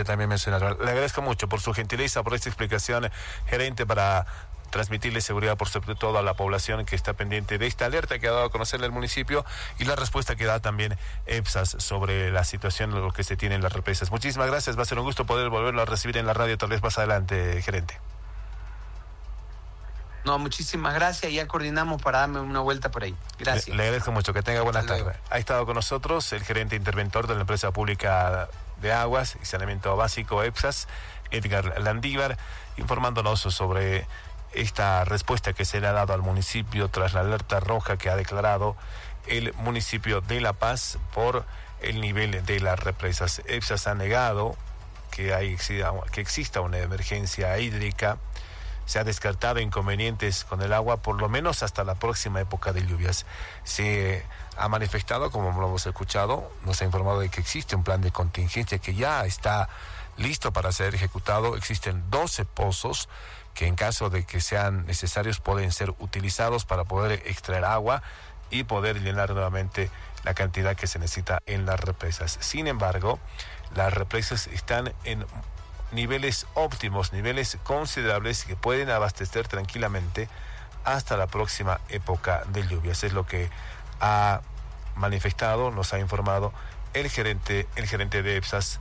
importante también mencionar. Le agradezco mucho por su gentileza, por esta explicación, gerente, para transmitirle seguridad por sobre todo a la población que está pendiente de esta alerta que ha dado a conocerle el municipio y la respuesta que da también EPSAS sobre la situación, lo que se tiene en las represas. Muchísimas gracias, va a ser un gusto poder volverlo a recibir en la radio tal vez más adelante, gerente. No, muchísimas gracias, ya coordinamos para darme una vuelta por ahí. Gracias. Le agradezco mucho, que tenga buenas tardes. Ha estado con nosotros el gerente interventor de la empresa pública de aguas y saneamiento básico EPSAS, Edgar Landívar, informándonos sobre esta respuesta que se le ha dado al municipio tras la alerta roja que ha declarado el municipio de La Paz por el nivel de las represas. EPSAS ha negado que exista una emergencia hídrica. Se ha descartado inconvenientes con el agua por lo menos hasta la próxima época de lluvias. Se ha manifestado, como lo hemos escuchado, nos ha informado de que existe un plan de contingencia que ya está listo para ser ejecutado. Existen 12 pozos que en caso de que sean necesarios pueden ser utilizados para poder extraer agua y poder llenar nuevamente la cantidad que se necesita en las represas. Sin embargo, las represas están en niveles óptimos, niveles considerables que pueden abastecer tranquilamente hasta la próxima época de lluvias. Es lo que ha manifestado, nos ha informado el gerente de EPSAS.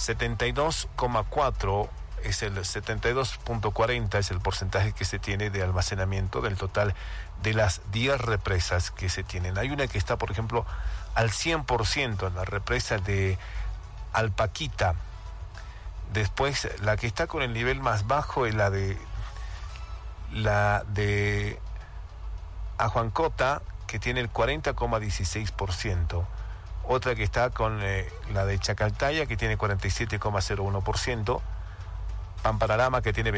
72,4 es el 72.40 es el porcentaje que se tiene de almacenamiento del total de las 10 represas que se tienen. Hay una que está, por ejemplo, al 100% en la represa de Alpaquita. Después, la que está con el nivel más bajo es la de Ajuancota, que tiene el 40,16%. Otra que está con la de Chacaltaya, que tiene 47,01%. Pampararama, que tiene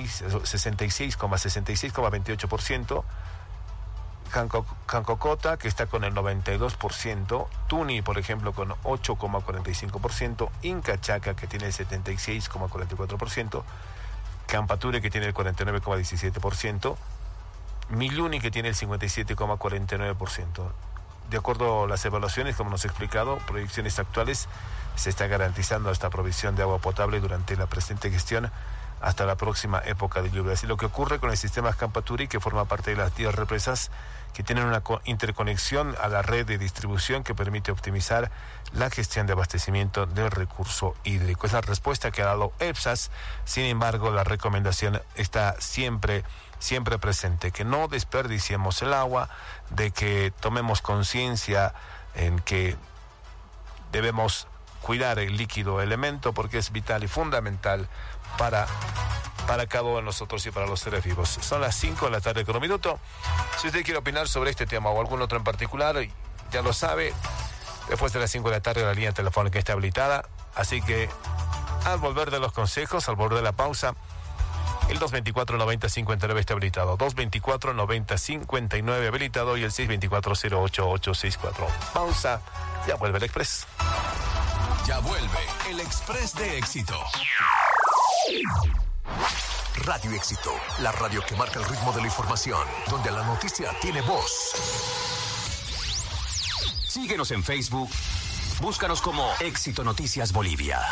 66,28%. Jancocota, que está con el 92%, Tuni, por ejemplo, con 8,45%, Incachaca, que tiene el 76,44%, Campature, que tiene el 49,17%, Miluni, que tiene el 57,49%. De acuerdo a las evaluaciones, como nos ha explicado, proyecciones actuales, se está garantizando esta provisión de agua potable durante la presente gestión hasta la próxima época de lluvias. Y lo que ocurre con el sistema Campaturi, que forma parte de las 10 represas que tienen una interconexión a la red de distribución que permite optimizar la gestión de abastecimiento del recurso hídrico. Es la respuesta que ha dado EPSAS. Sin embargo, la recomendación está siempre presente, que no desperdiciemos el agua, de que tomemos conciencia en que debemos cuidar el líquido elemento porque es vital y fundamental para cada uno de nosotros y para los seres vivos. Son las 5 de la tarde con un minuto. Si usted quiere opinar sobre este tema o algún otro en particular, ya lo sabe, después de las 5 de la tarde la línea telefónica está habilitada, así que al volver de los consejos, al volver de la pausa, el 224-90-59 está habilitado, 224-90-59 habilitado y el 624-08-864. Pausa, ya vuelve el Express. Ya vuelve el Express de Éxito. Radio Éxito, la radio que marca el ritmo de la información, donde la noticia tiene voz. Síguenos en Facebook, búscanos como Éxito Noticias Bolivia.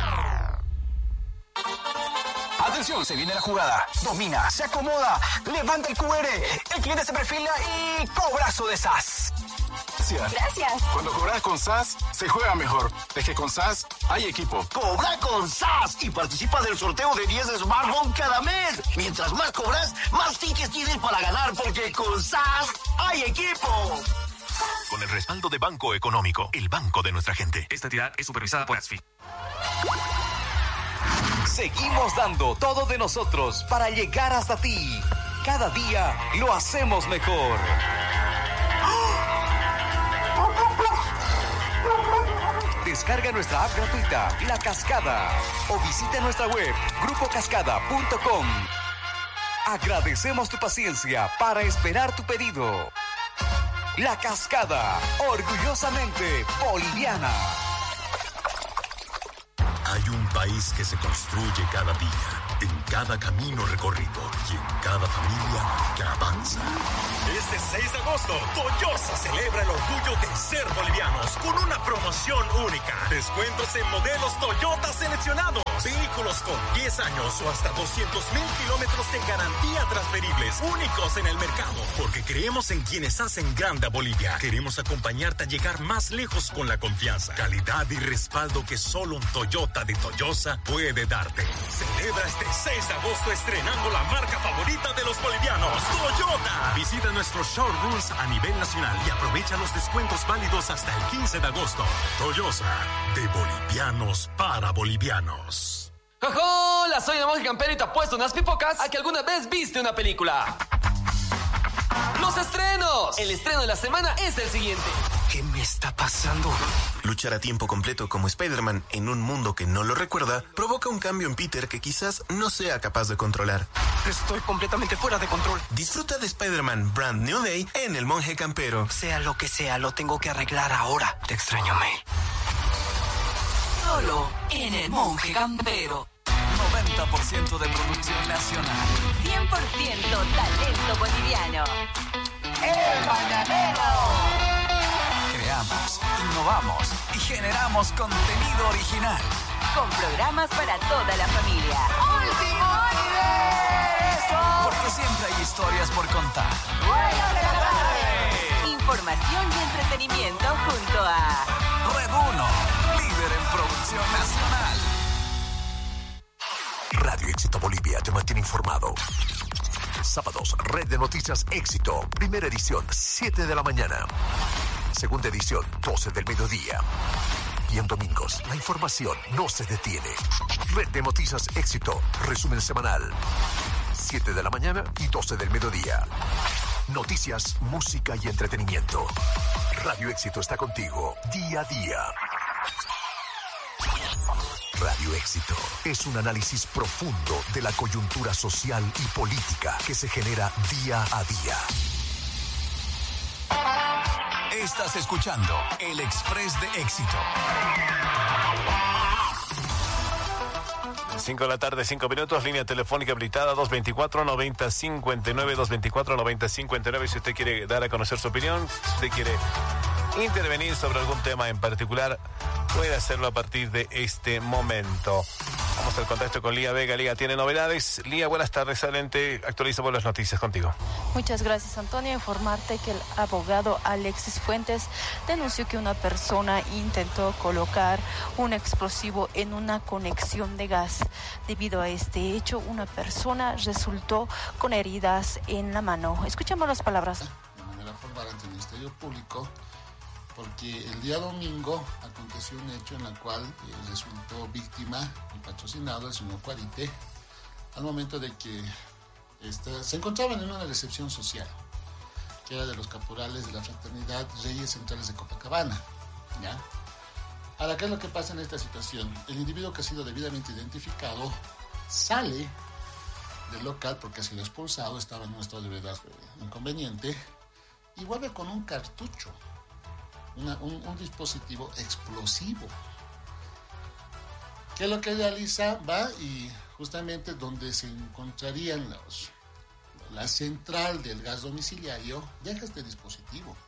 Atención, se viene la jugada. Domina, se acomoda, levanta el QR. El cliente se perfila y cobrazo de SAS. Gracias. Cuando cobras con SAS, se juega mejor. Es que con SAS hay equipo. Cobra con SAS y participa del sorteo de 10 smartphones cada mes. Mientras más cobras, más tickets tienes para ganar, porque con SAS hay equipo. Con el respaldo de Banco Económico, el banco de nuestra gente. Esta entidad es supervisada por ASFI. Seguimos dando todo de nosotros para llegar hasta ti. Cada día lo hacemos mejor. Descarga nuestra app gratuita, La Cascada, o visita nuestra web, grupocascada.com. Agradecemos tu paciencia para esperar tu pedido. La Cascada, orgullosamente boliviana. Hay un país que se construye cada día, en cada camino recorrido y en cada familia que avanza. Este 6 de agosto, Toyosa celebra el orgullo de ser bolivianos con una promoción única. Descuentos en modelos Toyota seleccionados. Vehículos con 10 años o hasta 200,000 kilómetros de garantía transferibles, únicos en el mercado. Porque creemos en quienes hacen grande a Bolivia. Queremos acompañarte a llegar más lejos con la confianza, calidad y respaldo que solo un Toyota de Toyosa puede darte. Celebra este 6 de agosto estrenando la marca favorita de los bolivianos, Toyota. Visita nuestros showrooms a nivel nacional y aprovecha los descuentos válidos hasta el 15 de agosto. Toyosa, de bolivianos para bolivianos. ¡Hola! Soy el Monje Campero y te apuesto unas pipocas a que alguna vez viste una película. ¡Los estrenos! El estreno de la semana es el siguiente. ¿Qué me está pasando? Luchar a tiempo completo como Spider-Man en un mundo que no lo recuerda provoca un cambio en Peter que quizás no sea capaz de controlar. Estoy completamente fuera de control. Disfruta de Spider-Man Brand New Day en El Monje Campero. Sea lo que sea, lo tengo que arreglar ahora. Te extraño, May. Solo en El Monje Campero. 90% de producción nacional. 100% talento boliviano. El Mañanero. Creamos, innovamos y generamos contenido original. Con programas para toda la familia. ¡Último universo! Porque siempre hay historias por contar. ¡Buenas de la tarde! Información y entretenimiento junto a Red 1, líder en producción nacional. Radio Éxito Bolivia te mantiene informado. Sábados, Red de Noticias Éxito. Primera edición, 7 de la mañana. Segunda edición, 12 del mediodía. Y en domingos, la información no se detiene. Red de Noticias Éxito. Resumen semanal. 7 de la mañana y 12 del mediodía. Noticias, música y entretenimiento. Radio Éxito está contigo día a día. Radio Éxito es un análisis profundo de la coyuntura social y política que se genera día a día. Estás escuchando El Express de Éxito. 5 de la tarde, 5 minutos, línea telefónica habilitada 224-9059, 224-9059. Si usted quiere dar a conocer su opinión, si usted quiere intervenir sobre algún tema en particular, puede hacerlo a partir de este momento. Vamos al contacto con Lía Vega. Lía tiene novedades. Lía, buenas tardes. Adelante, actualizamos las noticias contigo. Muchas gracias, Antonio. Informarte que el abogado Alexis Fuentes denunció que una persona intentó colocar un explosivo en una conexión de gas. Debido a este hecho, una persona resultó con heridas en la mano. Escuchamos las palabras. De manera formal ante el Ministerio Público, porque el día domingo aconteció un hecho en el cual resultó víctima y patrocinado el señor Cuarite al momento de que se encontraban en una recepción social, que era de los caporales de la Fraternidad Reyes Centrales de Copacabana, ¿ya? Ahora, ¿qué es lo que pasa en esta situación? El individuo que ha sido debidamente identificado sale del local porque ha sido expulsado, estaba en un estado de verdad inconveniente, y vuelve con un cartucho. Un dispositivo explosivo. ¿Qué es lo que realiza? Va y justamente donde se encontrarían la central del gas domiciliario, deja este dispositivo.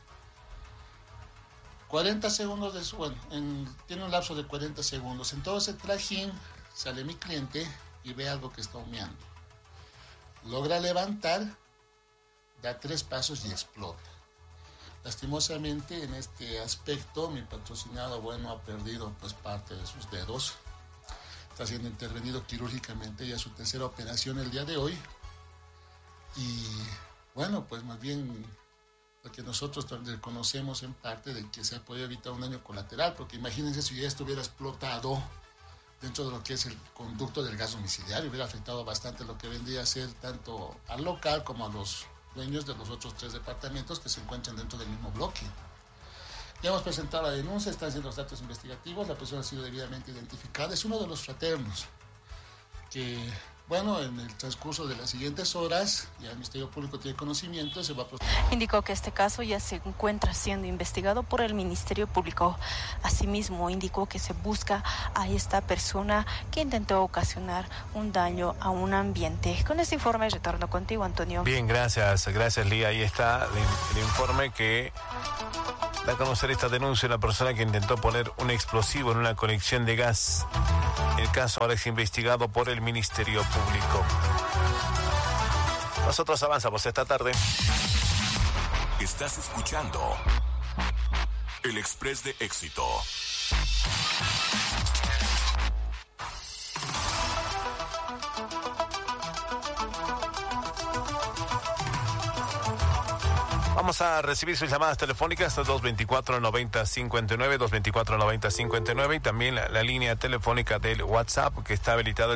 40 segundos tiene un lapso de 40 segundos. En todo ese trajín sale mi cliente y ve algo que está humeando. Logra levantar, da 3 pasos y explota. Lastimosamente, en este aspecto, mi patrocinado ha perdido parte de sus dedos. Está siendo intervenido quirúrgicamente, ya su tercera operación el día de hoy. Y más bien lo que nosotros reconocemos en parte de que se ha podido evitar un daño colateral, porque imagínense si ya estuviera explotado dentro de lo que es el conducto del gas domiciliario, hubiera afectado bastante lo que vendría a ser tanto al local como a los dueños de los otros 3 departamentos que se encuentran dentro del mismo bloque. Ya hemos presentado la denuncia, están haciendo los datos investigativos, la persona ha sido debidamente identificada, es uno de los fraternos que, en el transcurso de las siguientes horas, ya el Ministerio Público tiene conocimiento, se va a proceder. Indicó que este caso ya se encuentra siendo investigado por el Ministerio Público. Asimismo, indicó que se busca a esta persona que intentó ocasionar un daño a un ambiente. Con este informe retorno contigo, Antonio. Bien, gracias Lía. Ahí está el informe que da a conocer esta denuncia de una persona que intentó poner un explosivo en una conexión de gas El caso ahora es investigado por el Ministerio Público. Nosotros avanzamos esta tarde. Estás escuchando El Express de Éxito. Vamos a recibir sus llamadas telefónicas 224-90-59, 224-90-59 y también la línea telefónica del WhatsApp que está habilitada el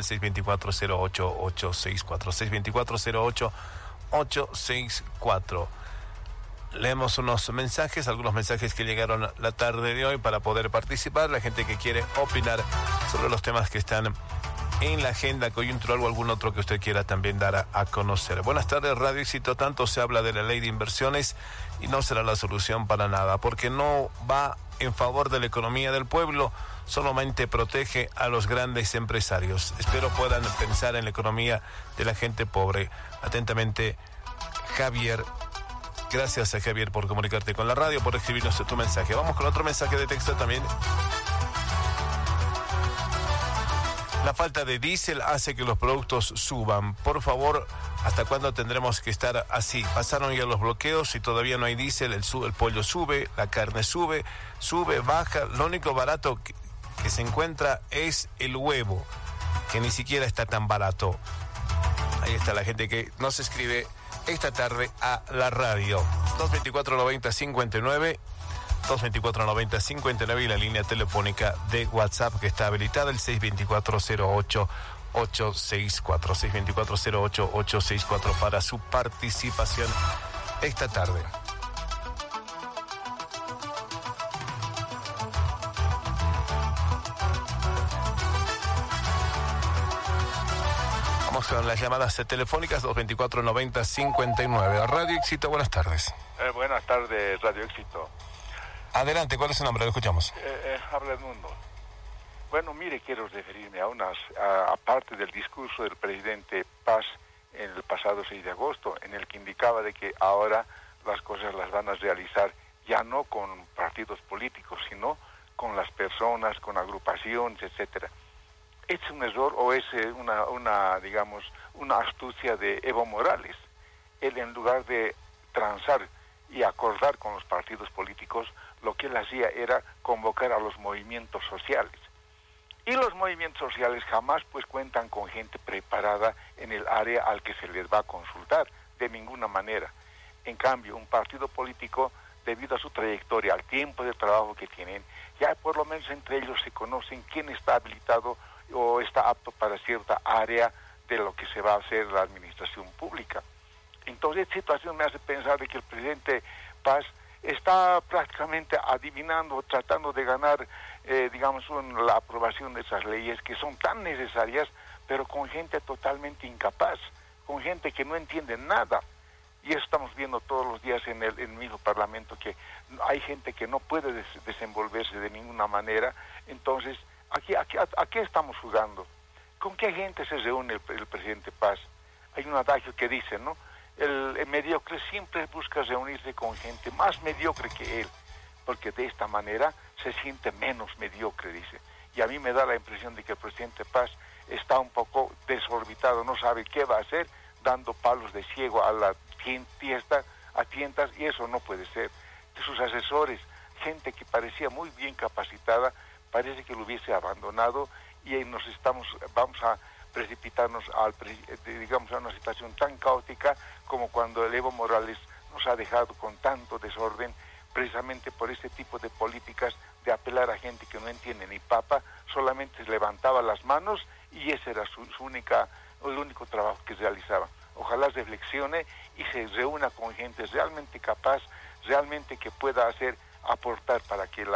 624-08-864, 624-08-864. Leemos unos mensajes, algunos mensajes que llegaron la tarde de hoy para poder participar, la gente que quiere opinar sobre los temas que están en la agenda coyuntural o algún otro que usted quiera también dar a conocer. Buenas tardes, Radio Éxito. Tanto se habla de la ley de inversiones y no será la solución para nada, porque no va en favor de la economía del pueblo, solamente protege a los grandes empresarios. Espero puedan pensar en la economía de la gente pobre. Atentamente, Javier. Gracias a Javier por comunicarte con la radio, por escribirnos tu mensaje. Vamos con otro mensaje de texto también. La falta de diésel hace que los productos suban. Por favor, ¿hasta cuándo tendremos que estar así? Pasaron ya los bloqueos y todavía no hay diésel. El pollo sube, la carne sube, baja. Lo único barato que se encuentra es el huevo, que ni siquiera está tan barato. Ahí está la gente que nos escribe esta tarde a la radio. 224-90-59. 224-90-59 y la línea telefónica de WhatsApp que está habilitada, el 624-08-864, 624-08-864 para su participación esta tarde. Vamos con las llamadas telefónicas 224-90-59. Radio Éxito, buenas tardes. Buenas tardes, Radio Éxito. Adelante, ¿cuál es su nombre? Lo escuchamos. Habla Edmundo. Bueno, mire, quiero referirme a parte del discurso del presidente Paz en el pasado 6 de agosto, en el que indicaba de que ahora las cosas las van a realizar ya no con partidos políticos, sino con las personas, con agrupaciones, etcétera. ¿Es un error o es una astucia de Evo Morales? Él, en lugar de transar y acordar con los partidos políticos, lo que él hacía era convocar a los movimientos sociales. Y los movimientos sociales jamás pues cuentan con gente preparada en el área al que se les va a consultar, de ninguna manera. En cambio, un partido político, debido a su trayectoria, al tiempo de trabajo que tienen, ya por lo menos entre ellos se conocen quién está habilitado o está apto para cierta área de lo que se va a hacer la administración pública. Entonces, esta situación me hace pensar de que el presidente Paz está prácticamente adivinando, tratando de ganar, la aprobación de esas leyes que son tan necesarias, pero con gente totalmente incapaz, con gente que no entiende nada. Y eso estamos viendo todos los días en el mismo Parlamento, que hay gente que no puede desenvolverse de ninguna manera. Entonces, ¿a qué estamos jugando? ¿Con qué gente se reúne el presidente Paz? Hay un adagio que dice, ¿no? El mediocre siempre busca reunirse con gente más mediocre que él, porque de esta manera se siente menos mediocre, dice. Y a mí me da la impresión de que el presidente Paz está un poco desorbitado, no sabe qué va a hacer, dando palos de ciego a la tientas, y eso no puede ser. De sus asesores, gente que parecía muy bien capacitada, parece que lo hubiese abandonado, y vamos a precipitarnos a una situación tan caótica como cuando el Evo Morales nos ha dejado con tanto desorden, precisamente por este tipo de políticas de apelar a gente que no entiende ni papa, solamente levantaba las manos y ese era el único trabajo que realizaba. Ojalá reflexione y se reúna con gente realmente capaz, realmente que pueda aportar para que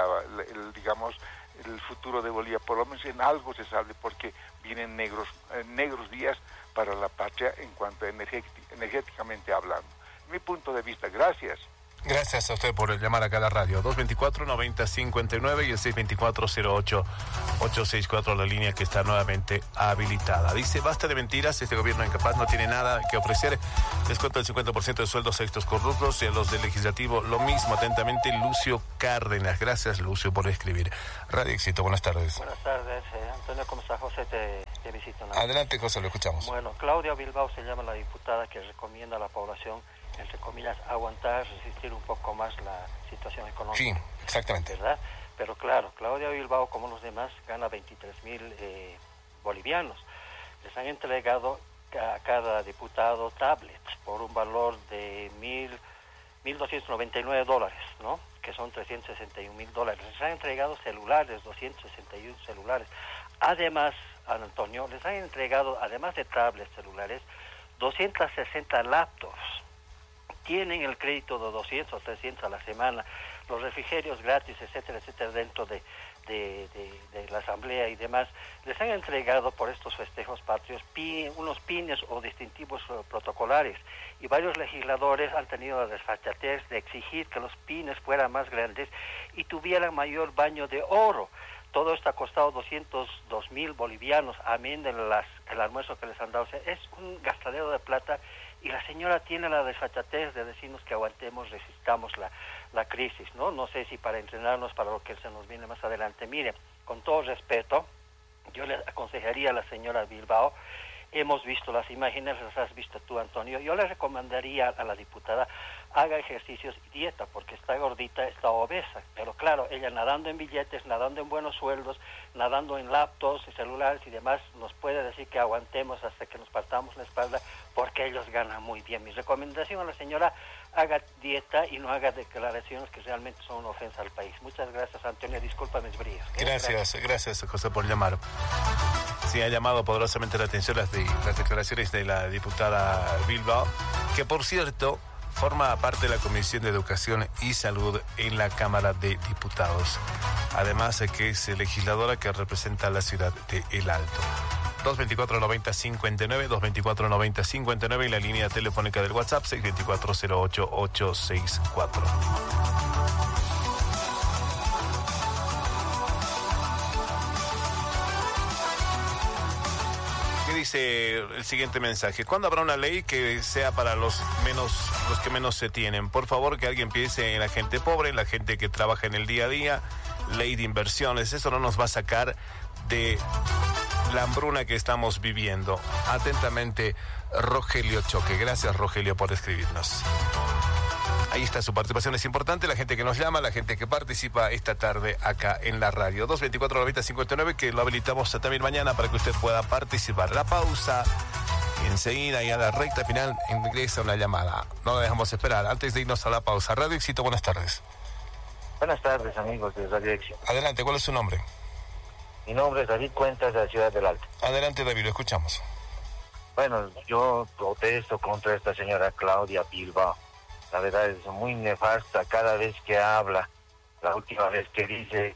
el futuro de Bolivia, por lo menos en algo se salve, porque vienen negros días para la patria en cuanto a energéticamente hablando. Mi punto de vista, gracias. Gracias a usted por llamar acá a la radio. 224-9059 y el 624-0864, la línea que está nuevamente habilitada. Dice, basta de mentiras, este gobierno incapaz no tiene nada que ofrecer. Descuento del 50% de sueldos a estos corruptos y a los del legislativo. Lo mismo, atentamente, Lucio Cárdenas. Gracias, Lucio, por escribir. Radio Éxito, buenas tardes. Buenas tardes, Antonio, ¿cómo está? José, te visito. Adelante, José, lo escuchamos. Bueno, Claudia Bilbao se llama la diputada que recomienda a la población, entre comillas, aguantar, resistir un poco más la situación económica. Sí, exactamente. ¿Verdad? Pero claro, Claudia Bilbao, como los demás, gana 23,000 bolivianos. Les han entregado a cada diputado tablets por un valor de $1,299, ¿no? Que son $361,000. Les han entregado celulares, 261 celulares. Además, Antonio, les han entregado, además de tablets celulares, 260 laptops. Tienen el crédito de 200 o 300 a la semana, los refrigerios gratis, etcétera, etcétera, dentro de la asamblea y demás. Les han entregado por estos festejos patrios unos pines o distintivos protocolares, y varios legisladores han tenido la desfachatez de exigir que los pines fueran más grandes y tuvieran mayor baño de oro. Todo esto ha costado 202,000 bolivianos, amén del almuerzo que les han dado. O sea, es un gastadero de plata, y la señora tiene la desfachatez de decirnos que aguantemos, resistamos la crisis, ¿no? No sé si para entrenarnos para lo que se nos viene más adelante. Mire, con todo respeto, yo le aconsejaría a la señora Bilbao, hemos visto las imágenes, las has visto tú, Antonio, yo le recomendaría a la diputada, haga ejercicios y dieta, porque está gordita, está obesa, pero claro, ella nadando en billetes, nadando en buenos sueldos, nadando en laptops y celulares y demás, nos puede decir que aguantemos hasta que nos partamos la espalda, porque ellos ganan muy bien. Mi recomendación a la señora, haga dieta y no haga declaraciones que realmente son una ofensa al país. Muchas gracias, Antonio, disculpa mis brillos. Gracias, José, por llamar. Sí, ha llamado poderosamente la atención las declaraciones de la diputada Bilbao, que por cierto forma parte de la Comisión de Educación y Salud en la Cámara de Diputados. Además de que es legisladora que representa a la ciudad de El Alto. 224-90-59, 224-90-59 y la línea telefónica del WhatsApp 624-08-864. ¿Qué dice el siguiente mensaje? ¿Cuándo habrá una ley que sea para los que menos se tienen? Por favor, que alguien piense en la gente pobre, en la gente que trabaja en el día a día. Ley de inversiones, eso no nos va a sacar de la hambruna que estamos viviendo. Atentamente, Rogelio Choque. Gracias, Rogelio, por escribirnos. Ahí está, su participación es importante, la gente que nos llama, la gente que participa esta tarde acá en la radio. 224-90-59, que lo habilitamos también mañana para que usted pueda participar. La pausa, y enseguida y a la recta final ingresa una llamada. No la dejamos esperar. Antes de irnos a la pausa, Radio Éxito, buenas tardes. Buenas tardes, amigos de Radio Éxito. Adelante, ¿cuál es su nombre? Mi nombre es David Cuentas, de la ciudad del Alto. Adelante, David, lo escuchamos. Bueno, yo protesto contra esta señora Claudia Bilbao. La verdad es muy nefasta cada vez que habla. La última vez que dice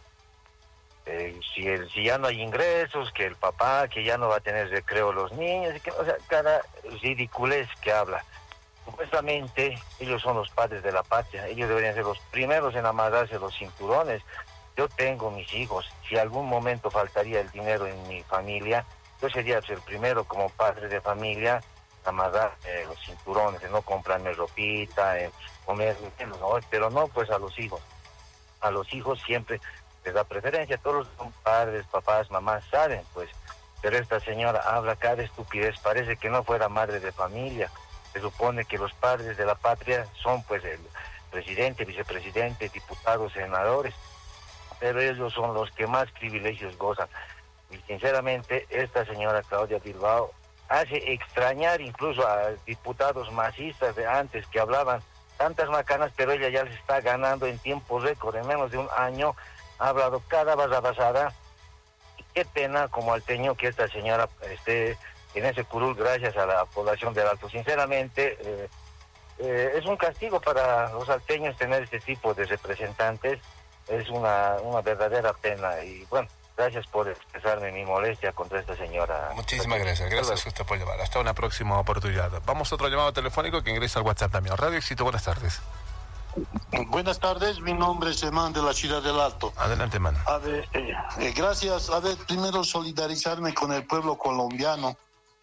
si ya no hay ingresos, que el papá, que ya no va a tener recreo los niños, o sea, cada ridiculez que habla. Supuestamente ellos son los padres de la patria, ellos deberían ser los primeros en amarrarse los cinturones. Yo tengo mis hijos, si algún momento faltaría el dinero en mi familia, yo sería el primero como padre de familia amarrar los cinturones, no comprarme ropita, comer, no, pero no pues a los hijos. A los hijos siempre les da preferencia, todos son padres, papás, mamás, saben pues, pero esta señora habla cada estupidez, parece que no fuera madre de familia. Se supone que los padres de la patria son pues el presidente, vicepresidente, diputados, senadores, pero ellos son los que más privilegios gozan. Y sinceramente esta señora Claudia Bilbao hace extrañar incluso a diputados masistas de antes que hablaban tantas macanas, pero ella ya les está ganando en tiempo récord, en menos de un año ha hablado cada barrabasada. Y qué pena como alteño que esta señora esté en ese curul gracias a la población del Alto. Sinceramente, es un castigo para los alteños tener este tipo de representantes, es una verdadera pena y bueno, gracias por expresarme mi molestia contra esta señora. Muchísimas gracias. Gracias a usted por llevar. Hasta una próxima oportunidad. Vamos a otro llamado telefónico que ingresa al WhatsApp también. Radio Éxito, buenas tardes. Buenas tardes, mi nombre es Eman de la Ciudad del Alto. Adelante, man. A ver, gracias. A ver, primero solidarizarme con el pueblo colombiano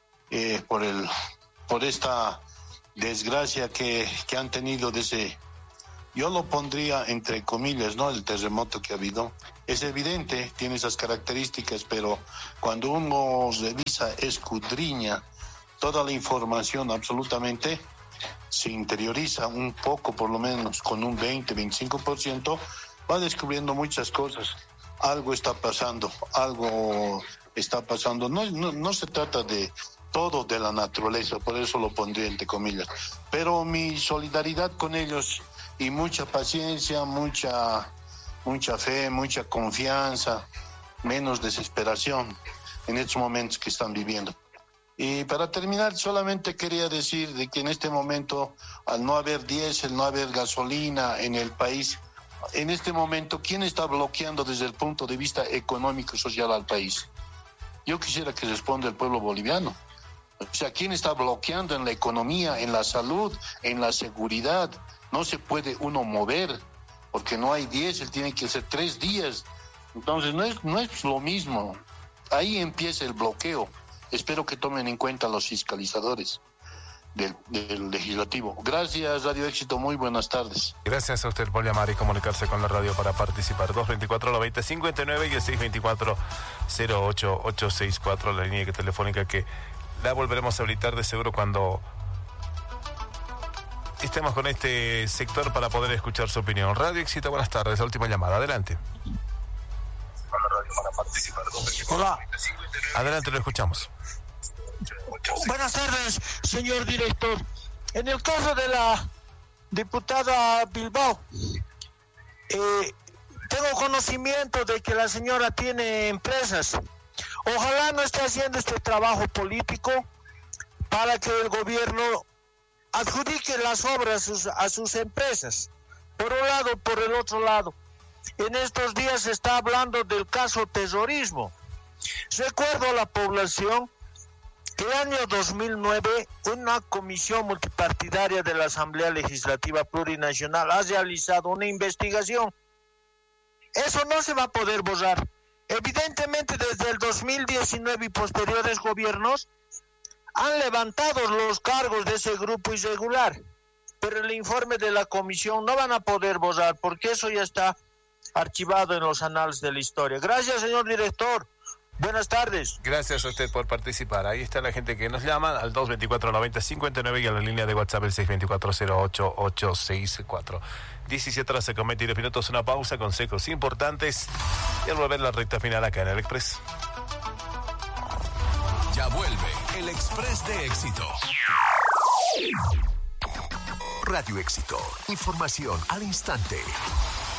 por esta desgracia que han tenido desde... Yo lo pondría entre comillas, ¿no? El terremoto que ha habido. Es evidente, tiene esas características, pero cuando uno revisa, escudriña toda la información absolutamente, se interioriza un poco, por lo menos con un 20-25%, va descubriendo muchas cosas. Algo está pasando. No se trata de todo de la naturaleza, por eso lo pondría entre comillas. Pero mi solidaridad con ellos y mucha paciencia, mucha fe, mucha confianza, menos desesperación en estos momentos que están viviendo. Y para terminar, solamente quería decir de que en este momento, al no haber diésel, no haber gasolina en el país, en este momento, ¿quién está bloqueando desde el punto de vista económico y social al país? Yo quisiera que responda el pueblo boliviano. O sea, ¿quién está bloqueando en la economía, en la salud, en la seguridad? No se puede uno mover porque no hay diésel, tiene que ser 3 días. Entonces, no es lo mismo. Ahí empieza el bloqueo. Espero que tomen en cuenta los fiscalizadores del legislativo. Gracias, Radio Éxito. Muy buenas tardes. Gracias a usted por llamar y comunicarse con la radio para participar. 224-90-59 y el 624-08864, la línea telefónica que la volveremos a habilitar de seguro cuando estemos con este sector para poder escuchar su opinión. Radio Éxito, buenas tardes. La última llamada. Adelante. Hola. Adelante, lo escuchamos. Buenas tardes, señor director. En el caso de la diputada Bilbao, tengo conocimiento de que la señora tiene empresas. Ojalá no esté haciendo este trabajo político para que el gobierno adjudique las obras a sus empresas. Por un lado, por el otro lado. En estos días se está hablando del caso terrorismo. Recuerdo a la población que el año 2009 una comisión multipartidaria de la Asamblea Legislativa Plurinacional ha realizado una investigación. Eso no se va a poder borrar. Evidentemente, desde el 2019 y posteriores gobiernos han levantado los cargos de ese grupo irregular, pero el informe de la comisión no van a poder borrar porque eso ya está archivado en los anales de la historia. Gracias, señor director. Buenas tardes. Gracias a usted por participar. Ahí está la gente que nos llama al 224-90-59 y a la línea de WhatsApp el 624-08864. 17 horas se comete 10 minutos, una pausa, consejos importantes y al volver la recta final acá en el Express. Ya vuelve el Express de Éxito. Radio Éxito. Información al instante.